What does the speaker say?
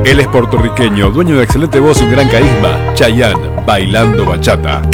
Él es puertorriqueño, dueño de excelente voz y un gran carisma. Chayanne, bailando bachata.